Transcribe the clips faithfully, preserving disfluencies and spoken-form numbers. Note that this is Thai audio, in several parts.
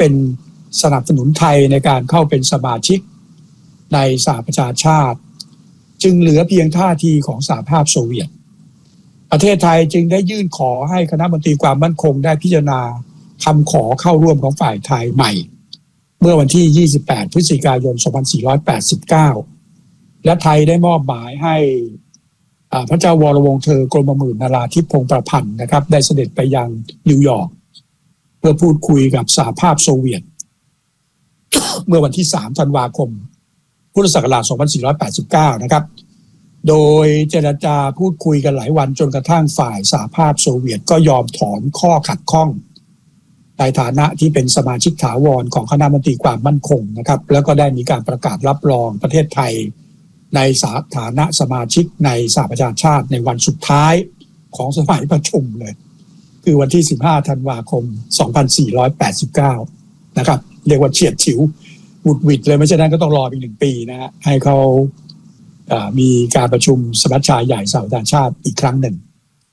เป็นสนับสนุนไทยในการเข้าเป็นสมาชิกในสหประชาชาติจึงเหลือเพียงท่าทีของสหภาพโซเวียตประเทศไทยจึงได้ยื่นขอให้คณะมนตรีความมั่นคงได้พิจารณาคำขอเข้าร่วมของฝ่ายไทยใหม่เมื่อวันที่ยี่สิบแปดพฤศจิกายนสองพันสี่ร้อยแปดสิบเก้าและไทยได้มอบหมายให้พระเจ้าวรวงศ์เธอกรมหมื่นนราธิปพงษ์ประพันธ์นะครับได้เสด็จไปยังนิวยอร์กเพื่อพูดคุยกับสหภาพโซเวียต เมื่อวันที่สามธันวาคมพุทธศักราชสองพันสี่ร้อยแปดสิบเก้านะครับโดยเจรจาพูดคุยกันหลายวันจนกระทั่งฝ่ายสหภาพโซเวียตก็ยอมถอนข้อขัดข้องในฐานะที่เป็นสมาชิกถาวรของคณะมนตรีความมั่นคงนะครับแล้วก็ได้มีการประกาศรับรองประเทศไทยในฐานะสมาชิกในสหประชาชาติในวันสุดท้ายของสมัยประชุมเลยคือวันที่สิบห้าธันวาคมสองพันสี่ร้อยแปดสิบเก้านะครับเรียกว่าเฉียดฉิวหวุดหวิดเลยไม่ใช่นั้นก็ต้องรออีกหนึ่งปีนะฮะให้เขามีการประชุมสมัชชาใหญ่สหประชาชาติอีกครั้งหนึ่ง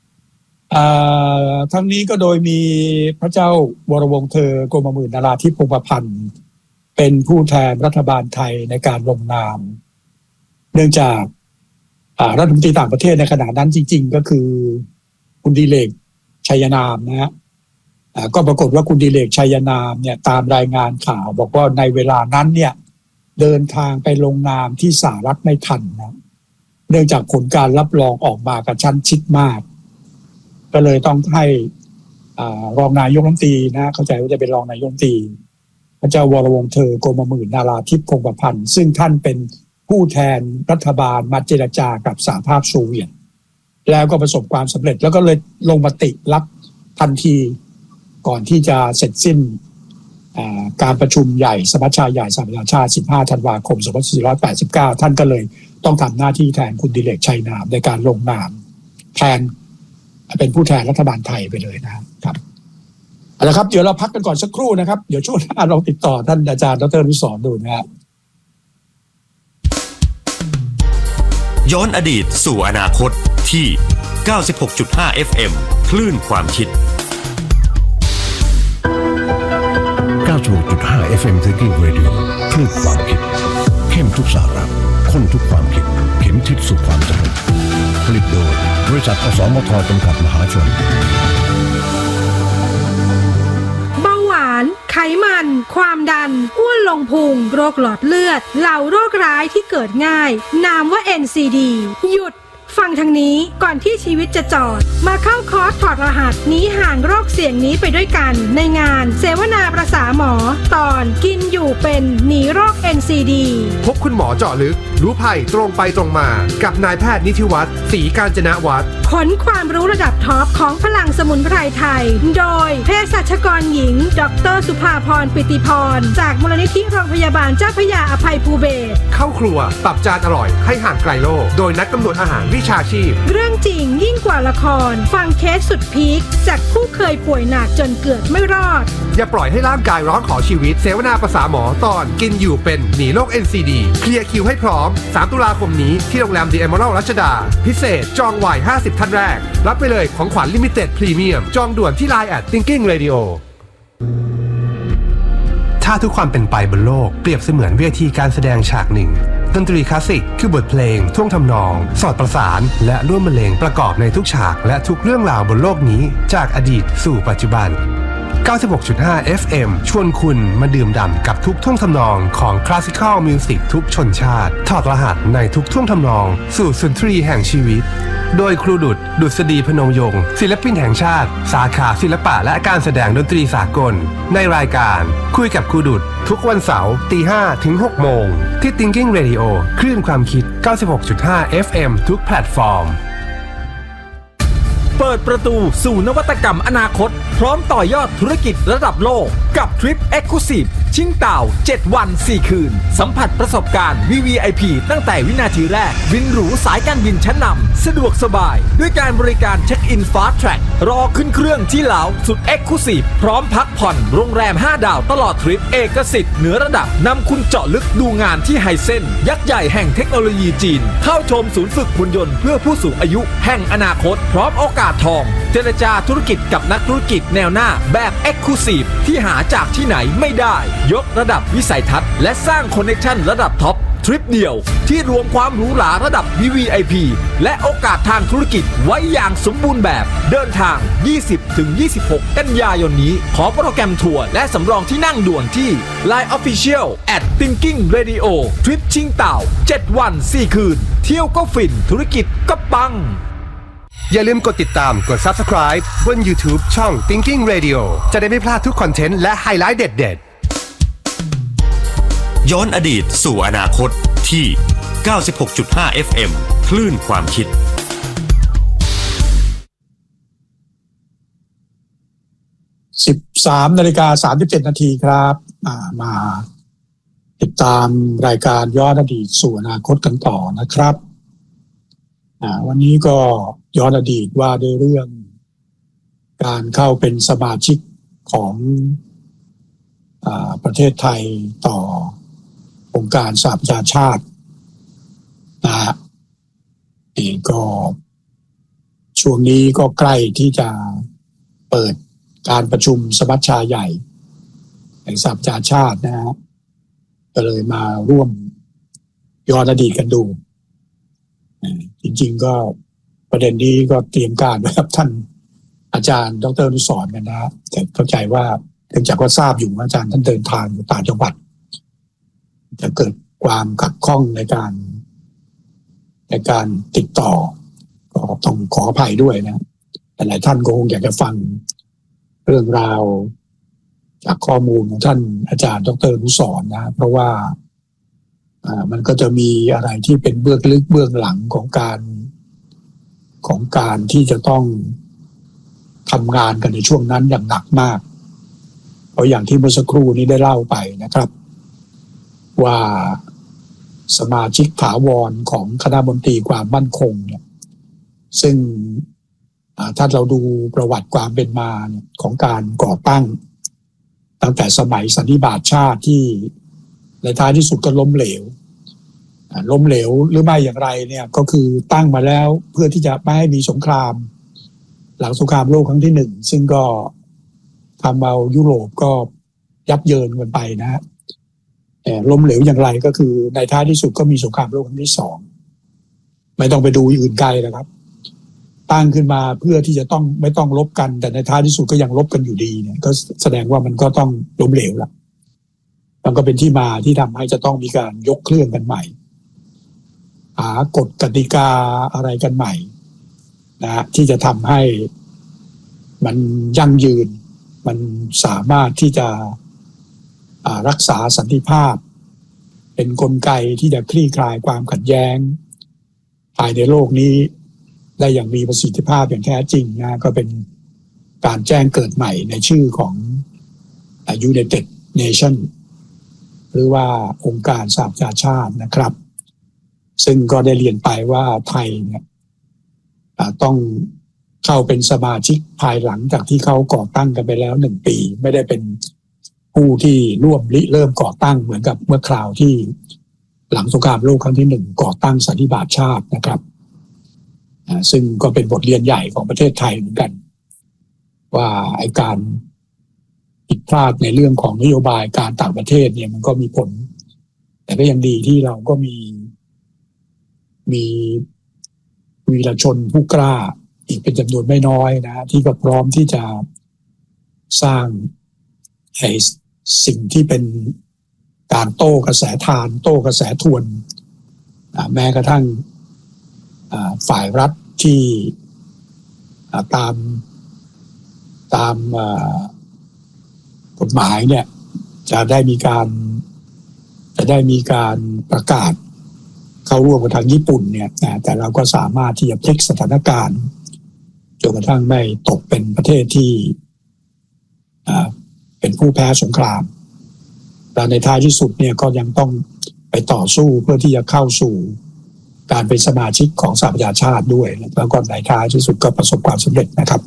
ทั้งนี้ก็โดยมีพระเจ้าวรวงศ์เธอกรมหมื่นนราธิปพงษ์ประพันธ์เป็นผู้แทนรัฐบาลไทยในการลงนามเนื่องจากรัฐมนตรีต่างประเทศในขณะนั้นจริงๆก็คือคุณดิเลกชัยนามนะฮะก็ปรากฏว่าคุณดิเลกชัยนามเนี่ยตามรายงานข่าวบอกว่าในเวลานั้นเนี่ยเดินทางไปลงนามที่สหรัฐไม่ทันนะเนื่องจากผลการรับรองออกมากระชั้นชิดมากก็เลยต้องให้รองนายกรัฐมนตรีนะเข้าใจว่าจะเป็นรองนายกรัฐมนตรีพระเจ้าวรวงศ์เธอกรมหมื่นนราธิปพงษ์ประพันธ์ซึ่งท่านเป็นผู้แทนรัฐบาลมาเจรจากับสหภาพโซเวียตแล้วก็ประสบความสำเร็จแล้วก็เลยลงมติรับทันทีก่อนที่จะเสร็จสิ้นการประชุมใหญ่สมัชชาใหญ่สหประชาชาติสิบห้าธันวาคมสองพันสี่ร้อยแปดสิบเก้าท่านก็เลยต้องทำหน้าที่แทนคุณดิเลกชัยนามในการลงนามแทนเป็นผู้แทนรัฐบาลไทยไปเลยนะครับเอาละครับเดี๋ยวเราพักกันก่อนสักครู่นะครับเดี๋ยวช่วงหน้าเราติดต่อท่านอาจารย์ดร.อนุสรณ์ดูนะครับย้อนอดีตสู่อนาคตที่ เก้าสิบหกจุดห้า เอฟ เอ็ม คลื่นความคิดเก้าสิบหกจุดห้า เอฟ เอ็ม Thinking Radio คลื่นความคิดเข้มทุกสาระข้นทุกความคิดเข็มทิศสู่ความจริงผลิตโดยบริษัทอสมทจำกัดมหาชนเบาหวานไขมันความดันอ้วนลงพุงโรคหลอดเลือดเหล่าโรคร้ายที่เกิดง่ายนามว่า เอ็น ซี ดี หยุดฟังทางนี้ก่อนที่ชีวิตจะจอดมาเข้าคอร์สถอดรหัสหนีห่างโรคเสี่ยงนี้ไปด้วยกันในงานเสวนาประสาหมอตอนกินอยู่เป็นหนีโรค เอ็น ซี ดีพบคุณหมอเจาะลึกรู้ภัยตรงไปตรงมากับนายแพทย์นิธิวัฒน์ศรีกาญจนวัฒน์ขนความรู้ระดับท็อปของพลังสมุนไพรไทยโดยเภสัชกรหญิงดร.สุภาพรปิติพรจากมูลนิธิโรงพยาบาลเจ้าพระยาอภัยภูเบศรเข้าครัวปรับจานอร่อยให้ห่างไกลโรคโดยนักกำหนดอาหารวิชาชีพเรื่องจริงยิ่งกว่าละครฟังเคสสุดพีคจากผู้เคยป่วยหนักจนเกือบไม่รอดอย่าปล่อยให้ร่างกายร้องขอชีวิตเสวนาประสาหมอตอนกินอยู่เป็นหนีโรค เอ็น ซี ดี เคลียร์คิวให้พร้อมสามตุลาคมนี้ที่โรงแรม The Emerald รัชดาพิเศษจองไว้ห้าสิบท่านแรกรับไปเลยของขวัญลิมิเต็ดพรีเมียมจองด่วนที่ ไลน์ แอท Thinking Radio ถ้าทุกความเป็นไปบนโลกเปรียบเสมือนเวทีการแสดงฉากหนึ่งดนตรีคลาสสิกคือบทเพลงท่วงทำนองสอดประสานและร่วมบรรเลงประกอบในทุกฉากและทุกเรื่องราวบนโลกนี้จากอดีตสู่ปัจจุบัน เก้าสิบหกจุดห้า เอฟ เอ็ม ชวนคุณมาดื่มด่ำกับทุกท่วงทำนองของคลาสสิคอลมิวสิกทุกชนชาติถอดรหัสในทุกท่วงทำนองสู่สุนทรีแห่งชีวิตโดยครูดุษดุษฎีพนมยงค์ศิลปินแห่งชาติสาขาศิลปะและการแสดงดนตรีสากลในรายการคุยกับครูดุษทุกวันเสาร์ตีห้าถึงหกโมงที่ Thinking Radio คลื่นความคิด เก้าสิบหกจุดห้า เอฟ เอ็ม ทุกแพลตฟอร์มเปิดประตูสู่นวัตกรรมอนาคตพร้อมต่อยอดธุรกิจระดับโลกกับทริป Exclusive ชิงเต่าเจ็ดวันสี่คืนสัมผัสประสบการณ์ วี วี ไอ พี ตั้งแต่วินาทีแรกบินหรูสายการบินชั้นนำสะดวกสบายด้วยการบริการเช็คอิน Fast Track รอขึ้นเครื่องที่ลาวสุด Exclusive พร้อมพักผ่อนโรงแรมห้าดาวตลอดทริปเอกสิทธิ์เหนือระดับนำคุณเจาะลึกดูงานที่ไฮเซ็นยักษ์ใหญ่แห่งเทคโนโลยีจีนเข้าชมศูนย์ฝึกหุ่นยนต์เพื่อผู้สูงอายุแห่งอนาคตพร้อมโอกาสทองเจรจาธุรกิจกับนักธุรกิจแนวหน้าแบบ Exclusive ที่หาจากที่ไหนไม่ได้ยกระดับวิสัยทัศน์และสร้างคอนเนคชั่นระดับท็อปทริปเดียวที่รวมความหรูหราระดับ วี วี ไอ พี และโอกาสทางธุรกิจไว้อย่างสมบูรณ์แบบเดินทาง ยี่สิบถึงยี่สิบหก กันยายนนี้ขอโปรแกรมทัวร์และสำรองที่นั่งด่วนที่ ไลน์ Official แอท Thinking Radio ทริปชิงเต่าเจ็ดวันสี่คืนเที่ยวก็ฟินธุรกิจก็ปังอย่าลืมกดติดตามกด Subscribe บน YouTube ช่อง Thinking Radio จะได้ไม่พลาดทุกคอนเทนต์และไฮไลท์เด็ดๆย้อนอดีตสู่อนาคตที่ เก้าสิบหกจุดห้า เอฟ เอ็ม คลื่นความคิดสิบสามนาฬิกาสามสิบเจ็ดนาทีครับมาติดตามรายการย้อนอดีตสู่อนาคตกันต่อนะครับวันนี้ก็ย้อนอดีตว่าด้วยเรื่องการเข้าเป็นสมาชิกของประเทศไทยต่อองค์การสหประชาชาตินะฮะนี่ก็ช่วงนี้ก็ใกล้ที่จะเปิดการประชุมสมัชชาใหญ่แห่งสหประชาชาตินะฮะก็เลยมาร่วมย้อนอดีตกันดูจริงๆก็ประเด็นนี้ก็เตรียมการไว้กับท่านอาจารย์ดร.อนุสรณ์กันนะแต่เข้าใจว่าเนื่องจากว่าทราบอยู่ว่าอาจารย์ท่านเดินทางอยู่ต่างจังหวัดจะเกิดความขัดข้องในการในการติดต่อก็ต้องขออภัยด้วยนะแต่หลายท่านก็คงอยากจะฟังเรื่องราวจากข้อมูลของท่านอาจารย์ดร.อนุสรณ์นะเพราะว่าอ่ามันก็จะมีอะไรที่เป็นเบื้องลึกเบื้องหลังของการของการที่จะต้องทำงานกันในช่วงนั้นอย่างหนักมากเพราะอย่างที่เมื่อสักครู่นี้ได้เล่าไปนะครับว่าสมาชิกถาวรของคณะมนตรีความมั่นคงเนี่ยซึ่งถ้าเราดูประวัติความเป็นมาของการก่อตั้งตั้งแต่สมัยสันนิบาตชาติที่ในท้ายที่สุดก็ล้มเหลวล้มเหลวหรือไม่อย่างไรเนี่ยก็คือตั้งมาแล้วเพื่อที่จะไม่ให้มีสงครามหลังสงครามโลกครั้งที่หนึ่งซึ่งก็ทำเอายุโรปก็ยับเยินกันไปนะฮะล้มเหลวอย่างไรก็คือในท้ายที่สุดก็มีสงครามโลกครั้งที่สองไม่ต้องไปดูอื่นไกลนะครับตั้งขึ้นมาเพื่อที่จะต้องไม่ต้องลบกันแต่ในท้ายที่สุดก็ยังลบกันอยู่ดีเนี่ยก็แสดงว่ามันก็ต้องล้มเหลวละมันก็เป็นที่มาที่ทำให้จะต้องมีการยกเครื่องกันใหม่หากฎกติกาอะไรกันใหม่นะที่จะทำให้มันยั่งยืนมันสามารถที่จะรักษาสันติภาพเป็นกลไกที่จะคลี่คลายความขัดแย้งภายในโลกนี้ได้อย่างมีประสิทธิภาพอย่างแท้จริงนะก็เป็นการแจ้งเกิดใหม่ในชื่อของ United Nations หรือว่าองค์การสหประชาชาตินะครับซึ่งก็ได้เรียนไปว่าไทยเนี่ยต้องเข้าเป็นสมาชิกภายหลังจากที่เขาก่อตั้งกันไปแล้วหนึ่งปีไม่ได้เป็นผู้ที่ร่วมริเริ่มก่อตั้งเหมือนกับเมื่อคราวที่หลังสงครามโลกครั้งที่หนึ่งก่อตั้งสันนิบาตชาตินะครับซึ่งก็เป็นบทเรียนใหญ่ของประเทศไทยเหมือนกันว่าไอ้การผิดพลาดในเรื่องของนโยบายการต่างประเทศเนี่ยมันก็มีผลแต่ก็ยังดีที่เราก็มีมีวีรชนผู้กล้าอีกเป็นจำนวนไม่น้อยนะที่ก็พร้อมที่จะสร้างไอ้สิ่งที่เป็นการโต้กระแสทานโต้กระแสทวนแม้กระทั่งฝ่ายรัฐที่ตามตามกฎหมายเนี่ยจะได้มีการจะได้มีการประกาศเข้าร่วมกับทางญี่ปุ่นเนี่ยแต่เราก็สามารถที่จะพลิกสถานการณ์จนกระทั่งไม่ตกเป็นประเทศที่เป็นผู้แพ้สงครามแต่ในท้ายที่สุดเนี่ยก็ยังต้องไปต่อสู้เพื่อที่จะเข้าสู่การเป็นสมาชิกของสหประชาชาติด้วยแล้วก็ในท้ายที่สุดก็ประสบความสำเร็จนะครับ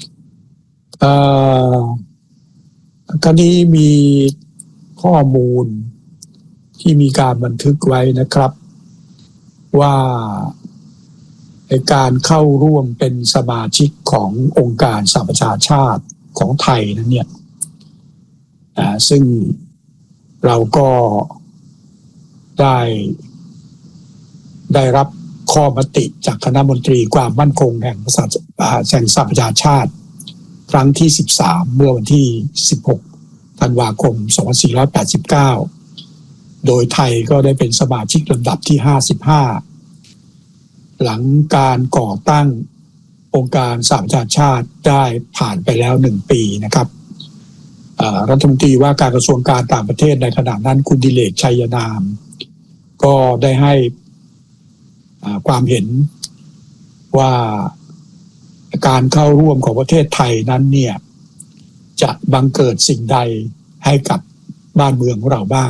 คราวนี้มีข้อมูลที่มีการบันทึกไว้นะครับว่าในการเข้าร่วมเป็นสมาชิกขององค์การสหประชาชาติของไทยนั้นเนี่ยอ่าซึ่งเราก็ได้ได้รับข้อมติจากคณะมนตรีความมั่นคงแห่งสหประชาชาติครั้งที่สิบสามเมื่อวันที่สิบหกธันวาคมสองพันสี่ร้อยแปดสิบเก้าโดยไทยก็ได้เป็นสมาชิกลำดับที่ห้าสิบห้าหลังการก่อตั้งองค์การสหประชาชาติได้ผ่านไปแล้วหนึ่งปีนะครับรัฐมนตรีว่าการกระทรวงการต่างประเทศในขณะนั้นคุณดิเลกชัยนามก็ได้ให้ความเห็นว่าการเข้าร่วมของประเทศไทยนั้นเนี่ยจะบังเกิดสิ่งใดให้กับบ้านเมืองของเราบ้าง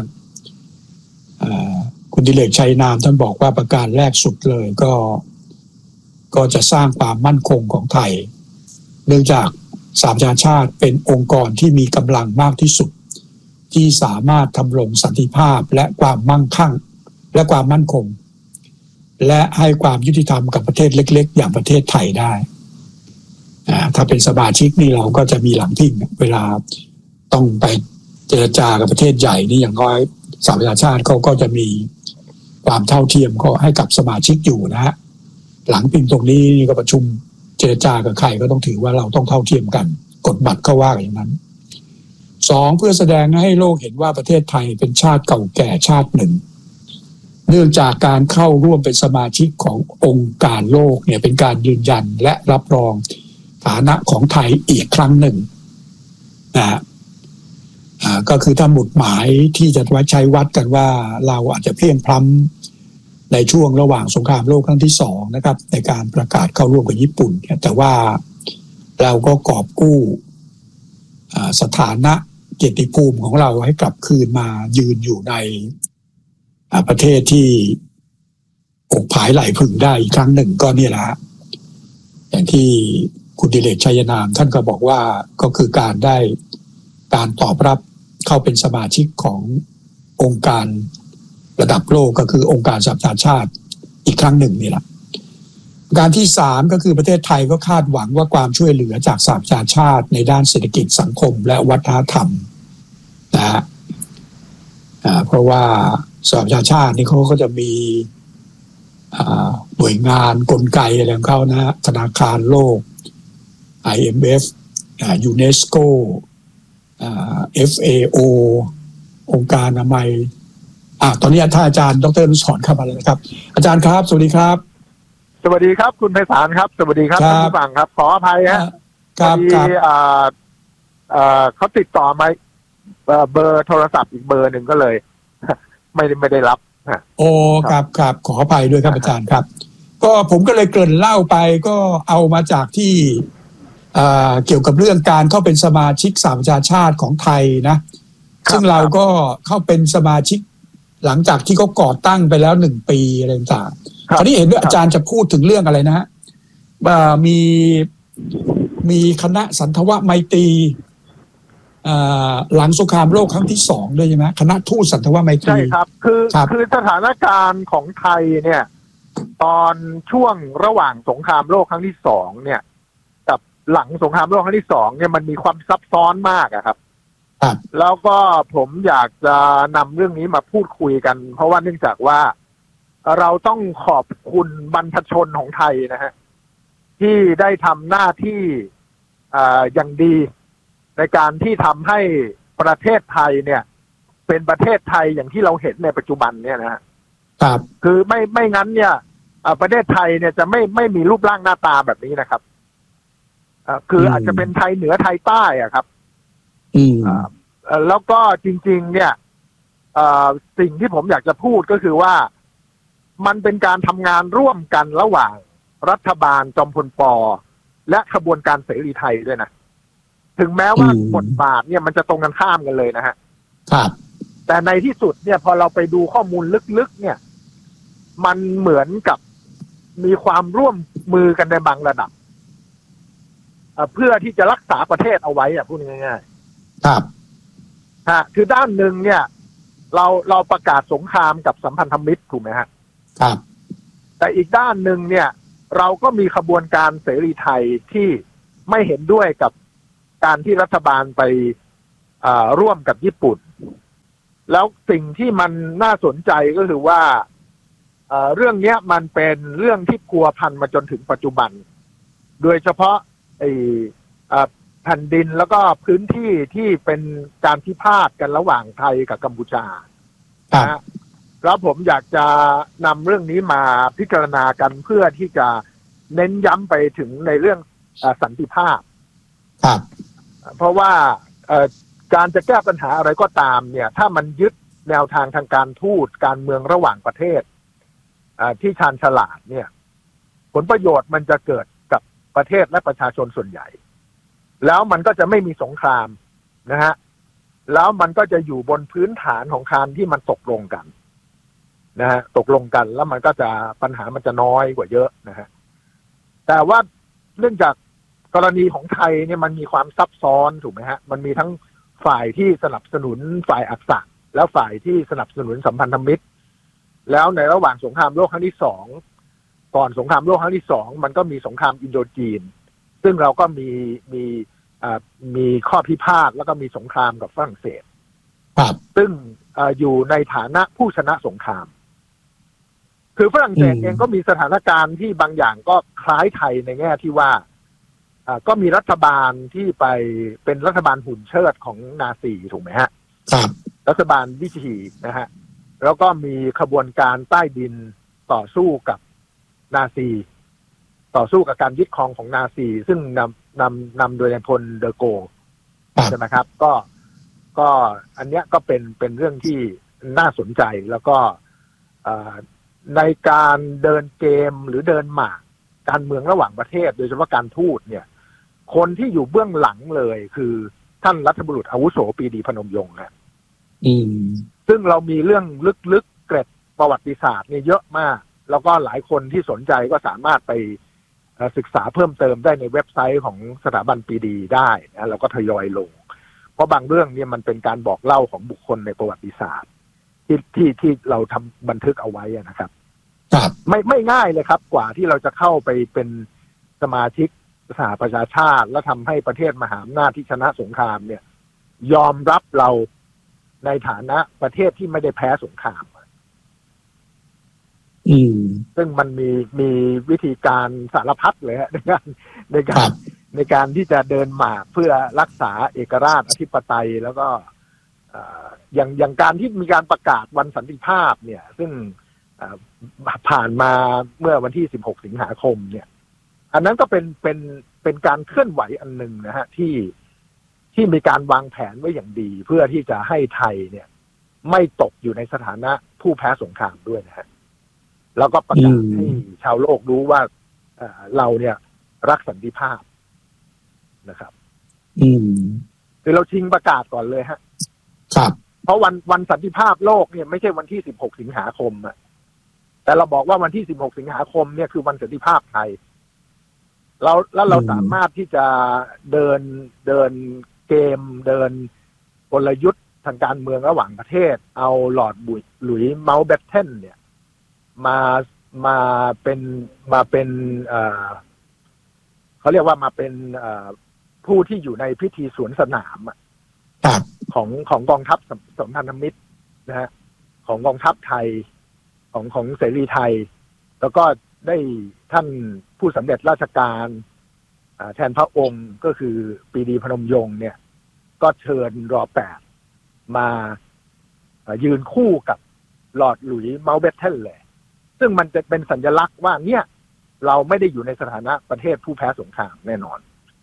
คุณดิเลกชัยนามท่านบอกว่าประการแรกสุดเลยก็ก็จะสร้างความมั่นคงของไทยเนื่องจากสหประชาชาติเป็นองค์กรที่มีกำลังมากที่สุดที่สามารถทำรงสันติภาพและความมั่งคั่งและความมั่นคงและให้ความยุติธรรมกับประเทศเล็กๆอย่างประเทศไทยได้ถ้าเป็นสมาชิกนี่เราก็จะมีหลังพิงเวลาต้องไปเจรจากับประเทศใหญ่นี่อย่างน้อยสหประชาชาติเขาก็จะมีความเท่าเทียมก็ให้กับสมาชิกอยู่นะฮะหลังพิงตรงนี้ก็ประชุมเจรจากับใครก็ต้องถือว่าเราต้องเท่าเทียมกันกฎบัตรเขาว่าอย่างนั้นสองเพื่อแสดงให้โลกเห็นว่าประเทศไทยเป็นชาติเก่าแก่ชาติหนึ่งเนื่องจากการเข้าร่วมเป็นสมาชิกขององค์การโลกเนี่ยเป็นการยืนยันและรับรองฐานะของไทยอีกครั้งหนึ่งนะฮะก็คือถ้าหมุดหมายที่จะไว้ใช้วัดกันว่าเราอาจจะเพียงพล้ำในช่วงระหว่างสงครามโลกครั้งที่สองนะครับในการประกาศเข้าร่วมกับญี่ปุ่นแต่ว่าเราก็กอบกู้สถานะเกียรติภูมิของเราให้กลับคืนมายืนอยู่ในประเทศที่อกผายไหลพึ่งได้อีกครั้งหนึ่งก็นี่แหละอย่างที่คุณดิเลกชัยนามท่านก็บอกว่าก็คือการได้การตอบรับเข้าเป็นสมาชิกขององค์การระดับโลกก็คือองค์การสหประชาชาติอีกครั้งหนึ่งนี่แหละการที่สามก็คือประเทศไทยก็คาดหวังว่าความช่วยเหลือจากสหประชาชาติในด้านเศรษฐกิจสังคมและวัฒนธรรมนะฮะเพราะว่าสหประชาชาตินี่เขาก็จะมีหน่วยงานกลไกอะไรของเขานะฮะธนาคารโลก ไอ เอ็ม เอฟ ยูเนสโก เอฟ เอ โอ องค์การอนามัยอ่ะตอนนี้ท่านอาจารย์ดร.อนุสรณ์เข้ามาแล้วนะครับอาจารย์ครับสวัสดีครับสวัสดีครับคุณไพศาลครับสวัสดีครับท่านผู้ฟังครับขออภัยฮะพอดีเขาติดต่อมาเบอร์โทรศัพท์อีกเบอร์หนึ่งก็เลยไม่ได้ไม่ได้รับโอ้ครับครับขออภัยด้วยครับอาจารย์ครับก็ผมก็เลยเกริ่นเล่าไปก็เอามาจากที่เกี่ยวกับเรื่องการเข้าเป็นสมาชิกสหประชาชาติของไทยนะซึ่งเราก็เข้าเป็นสมาชิกหลังจากที่เขาก่อตั้งไปแล้วหนึ่งปีอะไรต่างๆคราวนี้เห็นด้วยอาจารย์จะพูดถึงเรื่องอะไรนะฮะมีมีคณะสันทวไมตรีหลังสงครามโลกครั้งที่สองด้วยใช่ไหมคณะทูตสันทวไมตรีใช่ครับคือคือสถานการณ์ของไทยเนี่ยตอนช่วงระหว่างสงครามโลกครั้งที่สองเนี่ยกับหลังสงครามโลกครั้งที่สองเนี่ยมันมีความซับซ้อนมากอะครับแล้วก็ผมอยากจะนำเรื่องนี้มาพูดคุยกันเพราะว่าเนื่องจากว่าเราต้องขอบคุณบรรพชนของไทยนะฮะที่ได้ทำหน้าที่อย่างดีในการที่ทำให้ประเทศไทยเนี่ยเป็นประเทศไทยอย่างที่เราเห็นในปัจจุบันเนี่ยนะฮะครับคือไม่ไม่งั้นเนี่ยประเทศไทยเนี่ยจะไม่ไม่มีรูปร่างหน้าตาแบบนี้นะครับคืออาจจะเป็นไทยเหนือไทยใต้อะครับอืมแล้วก็จริงๆเนี่ยสิ่งที่ผมอยากจะพูดก็คือว่ามันเป็นการทำงานร่วมกันระหว่างรัฐบาลจอมพลป.และขบวนการเสรีไทยด้วยนะถึงแม้ว่าบทบาทเนี่ยมันจะตรงกันข้ามกันเลยนะฮะครับแต่ในที่สุดเนี่ยพอเราไปดูข้อมูลลึกๆเนี่ยมันเหมือนกับมีความร่วมมือกันในบางระดับเพื่อที่จะรักษาประเทศเอาไว้อะพูดง่ายๆครับฮะคือด้านหนึ่งเนี่ยเราเราประกาศสงครามกับสัมพันธมิตรถูกไหมฮะครับแต่อีกด้านหนึ่งเนี่ยเราก็มีขบวนการเสรีไทยที่ไม่เห็นด้วยกับการที่รัฐบาลไปร่วมกับญี่ปุ่นแล้วสิ่งที่มันน่าสนใจก็คือว่าเรื่องนี้มันเป็นเรื่องที่พัวพันมาจนถึงปัจจุบันโดยเฉพาะไอ้แผ่นดินแล้วก็พื้นที่ที่เป็นการพิพาทกันระหว่างไทยกับกัมพูชานะแล้วผมอยากจะนำเรื่องนี้มาพิจารณากันเพื่อที่จะเน้นย้ำไปถึงในเรื่องสันติภาพครับเพราะว่าการจะแก้ปัญหาอะไรก็ตามเนี่ยถ้ามันยึดแนวทางทางการทูตการเมืองระหว่างประเทศที่ชาญฉลาดเนี่ยผลประโยชน์มันจะเกิดกับประเทศและประชาชนส่วนใหญ่แล้วมันก็จะไม่มีสงครามนะฮะแล้วมันก็จะอยู่บนพื้นฐานของการที่มันตกลงกันนะฮะตกลงกันแล้วมันก็จะปัญหามันจะน้อยกว่าเยอะนะฮะแต่ว่าเนื่องจากกรณีของไทยเนี่ยมันมีความซับซ้อนถูกไหมฮะมันมีทั้งฝ่ายที่สนับสนุนฝ่ายอักษะแล้วฝ่ายที่สนับสนุนสัมพันธมิตรแล้วในระหว่างสงครามโลกครั้งที่สองก่อนสงครามโลกครั้งที่สองมันก็มีสงครามอินโดจีนซึ่งเราก็มีมีอ่ามีข้อพิพาทแล้วก็มีสงครามกับฝรั่งเศสครับซึ่งอ่าอยู่ในฐานะผู้ชนะสงครามคือฝรั่งเศสเองก็มีสถานการณ์ที่บางอย่างก็คล้ายไทยในแง่ที่ว่าอ่าก็มีรัฐบาลที่ไปเป็นรัฐบาลหุ่นเชิดของนาซีถูกไหมฮะครับรัฐบาลวิถีนะฮะแล้วก็มีขบวนการใต้ดินต่อสู้กับนาซีต่อสู้กับการยึดครองของนาซีซึ่งนำนำนำโดยนายพลเดอโกใช่ไหมครับก็ก็อันเนี้ยก็เป็นเป็นเรื่องที่น่าสนใจแล้วก็ในการเดินเกมหรือเดินหมากการเมืองระหว่างประเทศโดยเฉพาะการทูตเนี่ยคนที่อยู่เบื้องหลังเลยคือท่านรัฐบุรุษอาวุโสปรีดีพนมยงค์นะซึ่งเรามีเรื่องลึกๆเกร็ดประวัติศาสตร์เนี่ยเยอะมากแล้วก็หลายคนที่สนใจก็สามารถไปศึกษาเพิ่มเติมได้ในเว็บไซต์ของสถาบันปรีดีได้นะเราก็ทยอยลงเพราะบางเรื่องเนี่ยมันเป็นการบอกเล่าของบุคคลในประวัติศาสตร์ที่ที่ที่เราทำบันทึกเอาไว้นะครับไม่ไม่ง่ายเลยครับกว่าที่เราจะเข้าไปเป็นสมาชิกสหประชาชาติและทำให้ประเทศมหาอำนาจที่ชนะสงครามเนี่ยยอมรับเราในฐานะประเทศที่ไม่ได้แพ้สงครามอืมซึ่งมันมีมีวิธีการสารพัดเลยในการในการในการที่จะเดินหมากเพื่อรักษาเอกราชอธิปไตยแล้วก็อย่างอย่างการที่มีการประกาศวันสันติภาพเนี่ยซึ่งผ่านมาเมื่อวันที่สิบหกสิงหาคมเนี่ยอันนั้นก็เป็นเป็นเป็นการเคลื่อนไหวอันหนึ่งนะฮะที่ที่มีการวางแผนไว้อย่างดีเพื่อที่จะให้ไทยเนี่ยไม่ตกอยู่ในสถานะผู้แพ้สงครามด้วยนะฮะแล้วก็ประกาศให้ชาวโลกรู้ว่าเราเนี่ยรักสันติภาพนะครับอืมคือเราชิงประกาศก่อนเลยฮะครับเพราะวันวันสันติภาพโลกเนี่ยไม่ใช่วันที่สิบหกสิงหาคมอะแต่เราบอกว่าวันที่สิบหกสิงหาคมเนี่ยคือวันสันติภาพไทยเราแล้วเราสามารถที่จะเดินเดินเกมเดินกลยุทธ์ทางการเมืองระหว่างประเทศเอาลอร์ดบุยหลุยส์เมาท์แบตเทนเนี่ยมามาเป็นมาเป็นเอ่อเขาเรียกว่ามาเป็นเอ่อผู้ที่อยู่ในพิธีสวนสนามของของกองทัพสัมพันธมิตรนะฮะของกองทัพไทยของของเสรีไทยแล้วก็ได้ท่านผู้สำเร็จราชการแทนพระองค์ก็คือปรีดีพนมยงค์เนี่ยก็เชิญรอแปดมายืนคู่กับลอร์ดหลุยส์เมาท์แบตเทนเลยซึ่งมันจะเป็นสัญลักษณ์ว่าเนี่ยเราไม่ได้อยู่ในสถานะประเทศผู้แพ้สงครามแน่นอน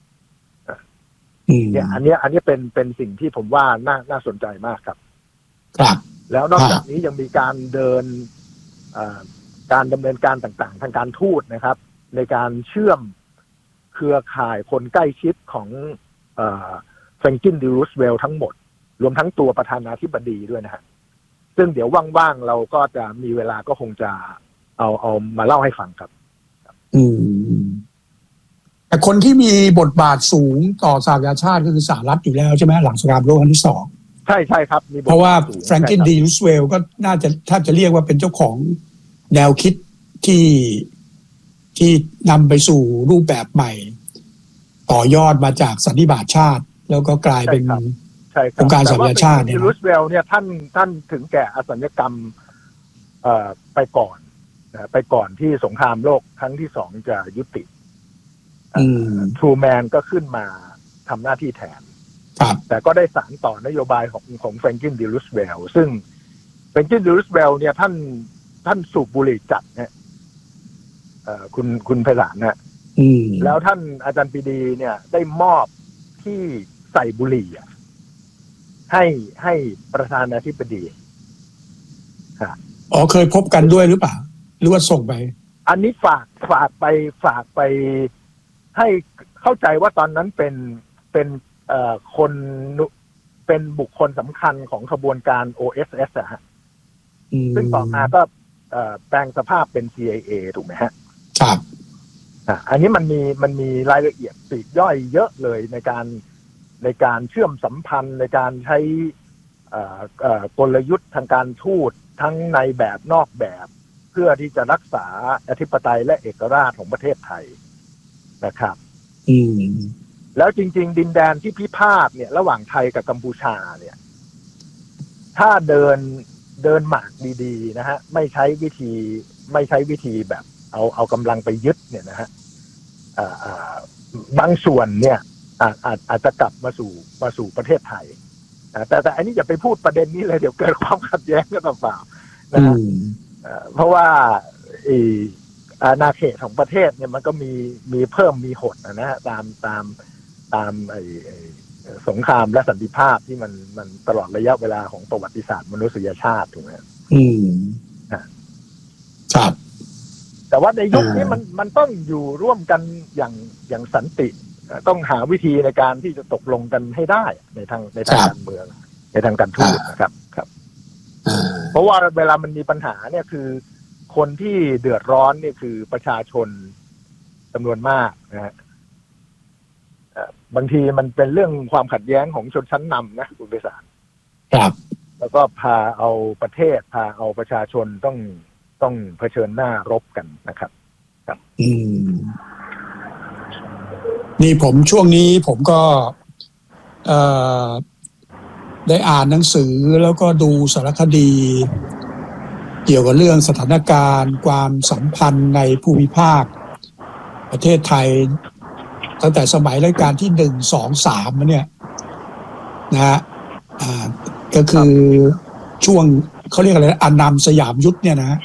เนี่ยอันนี้อันนี้เป็นเป็นสิ่งที่ผมว่าน่าน่าสนใจมากครับครับแล้วนอกจากนี้ยังมีการเดินการดำเนินการต่างๆทางการทูตนะครับในการเชื่อมเครือข่ายคนใกล้ชิดของเฟรงกิน ดี รูสเวลต์ทั้งหมดรวมทั้งตัวประธานาธิบดีด้วยนะฮะซึ่งเดี๋ยวว่างๆเราก็จะมีเวลาก็คงจะเอาเอามาเล่าให้ฟังครับอืมแต่คนที่มีบทบาทสูงต่อสหประชาชาติก็คือสหรัฐอยู่แล้วใช่ไหมหลังสงครามโลกครั้งที่สองใช่ใช่ครับเพราะว่าแฟรงกิน ดี รูสเวลต์ก็น่าจะถ้าจะเรียกว่าเป็นเจ้าของแนวคิดที่ที่นำไปสู่รูปแบบใหม่ต่อยอดมาจากสันนิบาตชาติแล้วก็กลายเป็นใช่ครับองค์การสหประชาชาติเนี่ยรูสเวลล์เนี่ยท่านท่านถึงแก่อสัญกรรมเอ่อไปก่อนนะไปก่อนที่สงครามโลกครั้งที่สองจะยุติทรูแมนก็ขึ้นมาทำหน้าที่แทนแต่ก็ได้สานต่อนโยบายของของแฟรงคลินดีรูสเวลล์ซึ่งแฟรงคลินดีรูสเวลล์เนี่ยท่านท่านสูบบุหรี่จัดเนี่ยคุณคุณไพศาลนะแล้วท่านอาจารย์ปรีดีเนี่ยได้มอบที่ใส่บุหรี่ให้ให้ประธานาธิบดีอ๋อเคยพบกันด้วยหรือเปล่าหรือว่าส่งไปอันนี้ฝากฝากไปฝากไปให้เข้าใจว่าตอนนั้นเป็นเป็นเอ่อคนเป็นบุคคลสำคัญของขบวนการ โอ เอส เอส อะฮะซึ่งต่อมาก็แปลงสภาพเป็น ซี ไอ เอ ถูกไหมฮะครับอ่าอันนี้มันมีมันมีรายละเอียดปลีกย่อยเยอะเลยในการในการเชื่อมสัมพันธ์ในการใช้กลยุทธ์ทางการทูตทั้งในแบบนอกแบบเพื่อที่จะรักษาอธิปไตยและเอกราชของประเทศไทยนะครับอืมแล้วจริงๆดินแดนที่พิพาทเนี่ยระหว่างไทยกับกัมพูชาเนี่ยถ้าเดินเดินหมากดีๆนะฮะไม่ใช้วิธีไม่ใช้วิธีแบบเอาเอากำลังไปยึดเนี่ยนะฮะบางส่วนเนี่ยอาจอาจอาจจะกลับมาสู่มาสู่ประเทศไทยแต่แต่อันนี้อย่าไปพูดประเด็นนี้เลยเดี๋ยวเกิดความขัดแย้งกันเปล่าๆนะเพราะว่าอาณาเขตของประเทศเนี่ยมันก็มีมีเพิ่มมีหดนะฮะตามตามตามไอ้สงครามและสันติภาพที่มันมันตลอดระยะเวลาของประวัติศาสตร์มนุษยชาติถูกไหมอืมครับแต่ว่าในยุคนี้มันมันต้องอยู่ร่วมกันอย่างอย่างสันติต้องหาวิธีในการที่จะตกลงกันให้ได้ในทางในทางการเมืองในทางการทูตนะครับครับเพราะว่าเวลามันมีปัญหาเนี่ยคือคนที่เดือดร้อนเนี่ยคือประชาชนจำนวนมากนะฮะบางทีมันเป็นเรื่องความขัดแย้งของชนชั้นนำนะคุณเบสารครับแล้วก็พาเอาประเทศพาเอาประชาชนต้องต้องเผชิญหน้ารบกันนะครับครับอืมนี่ผมช่วงนี้ผมก็เอ่อได้อ่านหนังสือแล้วก็ดูสารคดีเกี่ยวกับเรื่องสถานการณ์ความสัมพันธ์ในภูมิภาคประเทศไทยตั้งแต่สมัยรัชกาลที่หนึ่ง สอง สามมาเนี่ยนะฮะอ่าก็คือช่วงเขาเรียกอะไรอานามสยามยุทธเนี่ยนะฮะ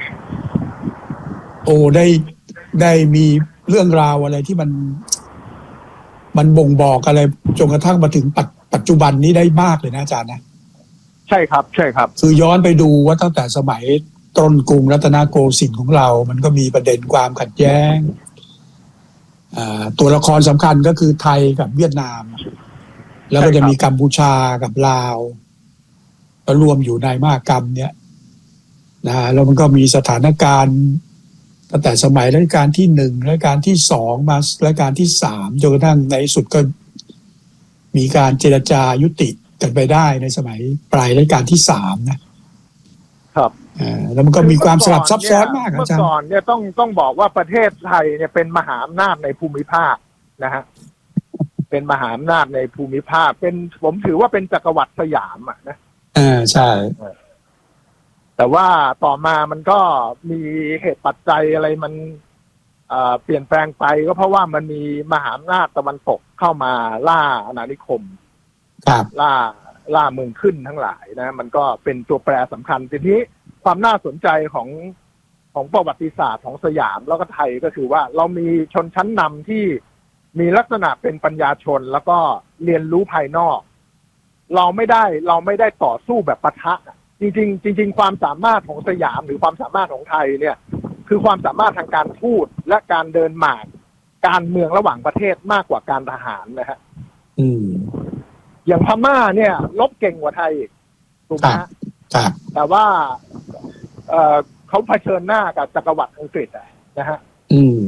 โอ้ได้ได้มีเรื่องราวอะไรที่มันมันบ่งบอกอะไรจนกระทั่งมาถึงปัจจุบันนี้ได้มากเลยนะอาจารย์นะใช่ครับใช่ครับคือย้อนไปดูว่าตั้งแต่สมัยต้นกรุงรัตนโกสินทร์ของเรามันก็มีประเด็นความขัดแย้งตัวละครสำคัญก็คือไทยกับเวียดนามแล้วก็จะมีกัมพูชากับลาวก็รวมอยู่ในมหกรรมเนี้ยนะแล้วมันก็มีสถานการณ์ตั้งแต่สมัยรัชกาลที่หนึ่งรัชกาลที่สองมารัชกาลที่สามจนกระทั่งในสุดก็มีการเจรจายุติกันไปได้ในสมัยปลายรัชกาลที่สามนะครับอ่าแล้วมันก็มีความสลับซับซ้อนมากอาจารย์เมื่อก่อนเนี่ยต้องต้องบอกว่าประเทศไทยเนี่ยเป็นมหาอำนาจในภูมิภาคนะฮะเป็นมหาอำนาจในภูมิภาคเป็นผมถือว่าเป็นจักรวรรดิสยามอ่ะนะอ่าใช่แต่ว่าต่อมามันก็มีเหตุปัจจัยอะไรมันเปลี่ยนแปลงไปก็เพราะว่ามันมีมหาอำนาจตะวันตกเข้ามาล่าอาณานิคมล่าล่าเมืองขึ้นทั้งหลายนะมันก็เป็นตัวแปรสำคัญทีนี้ความน่าสนใจของของประวัติศาสตร์ของสยามแล้วก็ไทยก็คือว่าเรามีชนชั้นนำที่มีลักษณะเป็นปัญญาชนแล้วก็เรียนรู้ภายนอกเราไม่ได้เราไม่ได้ต่อสู้แบบปะทะจริงๆจริงๆความสามารถของสยามหรือความสามารถของไทยเนี่ยคือความสามารถทางการทูตและการเดินหมากการเมืองระหว่างประเทศมากกว่าการทหารนะฮะอืมอย่างพม่าเนี่ยลบเก่งกว่าไทยถูกไหมฮะแต่ว่าเอ่อเขาเผชิญหน้ากับจักรวรรดิอังกฤษนะฮะอืม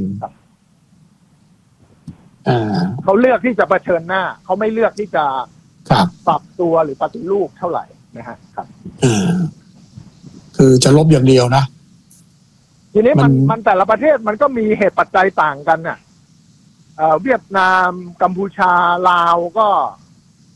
อ่าเขาเลือกที่จะเผชิญหน้าเขาไม่เลือกที่จะปรับตัวหรือปฏิรูปเท่าไหร่นะฮะครับอ่าคือจะลบอย่างเดียวนะทีนี้มันมันแต่ละประเทศมันก็มีเหตุปัจจัยต่างกันน่ะเอ่อเวียดนามกัมพูชาลาวก็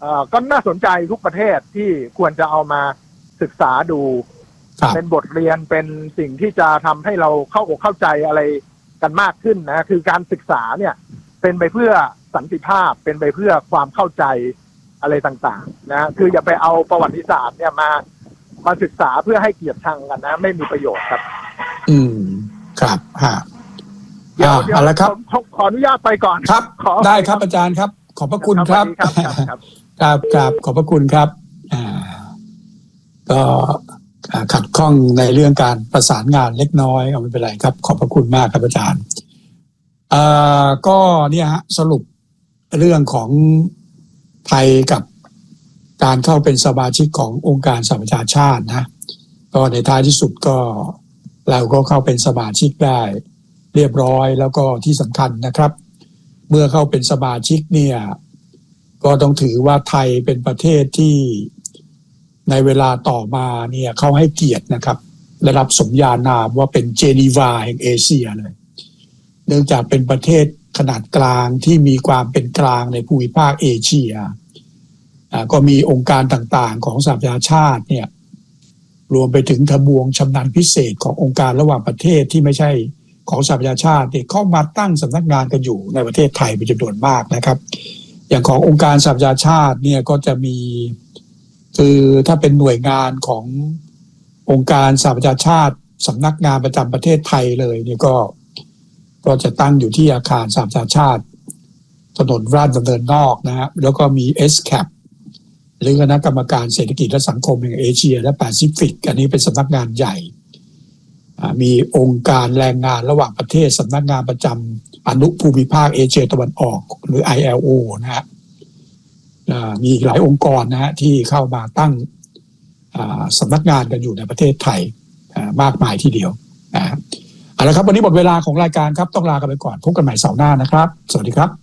เอ่อก็น่าสนใจทุกประเทศที่ควรจะเอามาศึกษาดูเป็นบทเรียนเป็นสิ่งที่จะทำให้เราเข้าอกเข้าใจอะไรกันมากขึ้นนะคือการศึกษาเนี่ยเป็นไปเพื่อสันติภาพเป็นไปเพื่อความเข้าใจอะไรต่างๆนะคืออย่าไปเอาประวัติศาสตร์เนี่ยมามาศึกษาเพื่อให้เกียรติชังกันนะไม่มีประโยชน์ครับอืมครับฮะเดี๋ยวเดี๋ยวขออนุญาตไปก่อนครับได้ครับอาจารย์ครับขอบพระคุณครับครับครับครับขอบพระคุณครับอ่าก็ขัดข้องในเรื่องการประสานงานเล็กน้อยเอาไม่เป็นไรครับขอบพระคุณมากครับอาจารย์เอ่อก็เนี่ยฮะสรุปเรื่องของไทยกับการเข้าเป็นสมาชิกขององค์การสหประชาชาตินะก็ในท้ายที่สุดก็เราก็เข้าเป็นสมาชิกได้เรียบร้อยแล้วก็ที่สำคัญนะครับเมื่อเข้าเป็นสมาชิกเนี่ยก็ต้องถือว่าไทยเป็นประเทศที่ในเวลาต่อมาเนี่ยเขาให้เกียรตินะครับได้รับสมญานามว่าเป็นเจนีวาแห่งเอเชียเลยเนื่องจากเป็นประเทศขนาดกลางที่มีความเป็นกลางในภูมิภาคเอเชียก็มีองค์การต่างๆของสหประชาชาติเนี่ยรวมไปถึงทบวงชำนาญพิเศษขององค์การระหว่างประเทศที่ไม่ใช่ของสหประชาชาติเข้ามาตั้งสำนักงานกันอยู่ในประเทศไทยเป็นจำนวนมากนะครับอย่างขององค์การสหประชาชาติเนี่ยก็จะมีคือถ้าเป็นหน่วยงานขององค์การสหประชาชาติสำนักงานประจำประเทศไทยเลยเนี่ยก็ก็จะตั้งอยู่ที่อาคารสหประชาชาติถนนราชดำเนินนอกนะฮะแล้วก็มี เอส แคป หรือคณะกรรมการเศรษฐกิจและสังคมแห่งเอเชียและแปซิฟิกอันนี้เป็นสำนักงานใหญ่มีองค์การแรงงานระหว่างประเทศสำนักงานประจำอนุภูมิภาคเอเชียตะวันออกหรือ ไอ แอล โอ นะฮะมีอีกหลายองค์กรนะฮะที่เข้ามาตั้งสำนักงานกันอยู่ในประเทศไทยมากมายทีเดียวเอาละครับวันนี้หมดเวลาของรายการครับต้องลากันไปก่อนพบกันใหม่เสาร์หน้านะครับสวัสดีครับ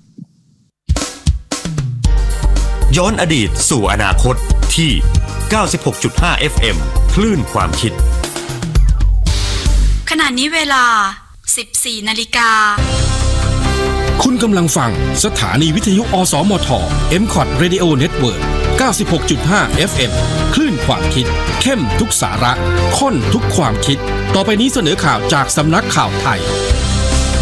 ย้อนอดีตสู่อนาคตที่ เก้าสิบหกจุดห้า เอฟ เอ็ม คลื่นความคิดขณะนี้เวลา สิบสี่ นาฬิกาคุณกำลังฟังสถานีวิทยุอสมท เอ็ม คอท Radio Network เก้าสิบหกจุดห้า เอฟ เอ็ม คลื่นความคิดเข้มทุกสาระข้นทุกความคิดต่อไปนี้เสนอข่าวจากสำนักข่าวไทย